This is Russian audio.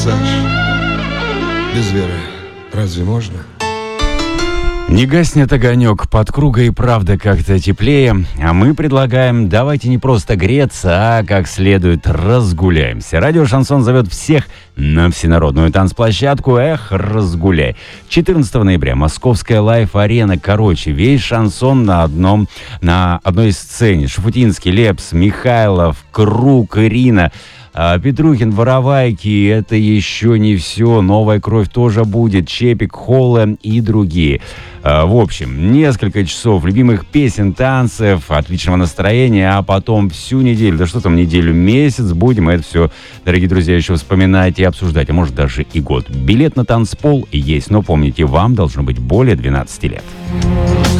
Без веры разве можно? Не гаснет огонек, под кругой и правда как-то теплее, а мы предлагаем, давайте не просто греться, а как следует разгуляемся. Радио «Шансон» зовет всех на всенародную танцплощадку «Эх, разгуляй». 14 ноября Московская лайф-арена. Короче, весь шансон на одной сцене. Шафутинский, Лепс, Михайлов, Круг, Ирина, Петрухин, Воровайки, это еще не все. Новая кровь тоже будет. Чепик, Холле и другие. В общем, несколько часов любимых песен, танцев, отличного настроения, а потом всю неделю, да что там неделю, месяц будем это все, дорогие друзья, еще вспоминать и обсуждать, а может даже и год. Билет на танцпол есть, но помните, вам должно быть более 12 лет.